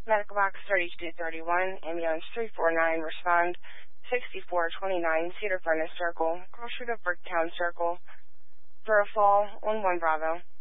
Medical box 3231, ambulance 349, respond 6429, Cedar Furnace Circle, cross street of Bricktown Circle, for a fall, 11 Bravo.